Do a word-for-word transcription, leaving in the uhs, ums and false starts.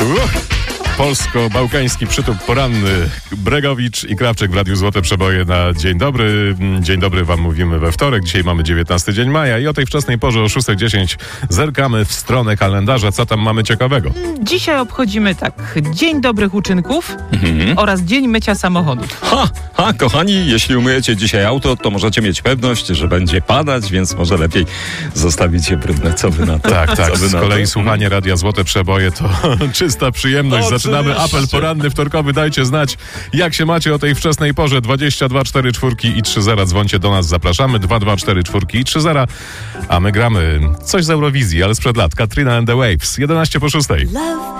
Uch. Polsko-bałkański przytup poranny. Bregowicz i Krawczyk w Radiu Złote Przeboje na dzień dobry. Dzień dobry wam mówimy we wtorek. Dzisiaj mamy dziewiętnasty dzień maja i o tej wczesnej porze o szósta dziesięć zerkamy w stronę kalendarza. Co tam mamy ciekawego? Dzisiaj obchodzimy tak Dzień Dobrych Uczynków mhm. oraz Dzień Mycia Samochodów. Ha, ha, kochani, jeśli umyjecie dzisiaj auto, to możecie mieć pewność, że będzie padać, więc może lepiej zostawić je brudne. Co wy na to? Tak, tak. Z kolei słuchanie Radia Złote Przeboje to czysta przyjemność. No, Zaczynamy oczywiście. apel poranny, wtorkowy. Dajcie znać, jak się macie o tej wczesnej porze. dwadzieścia dwa cztery cztery i trzy zera. Dzwońcie do nas, zapraszamy. dwa dwa cztery cztery i trzy zera. A my gramy coś z Eurowizji, ale sprzed lat. Katrina and the Waves. jedenaście po szóstej.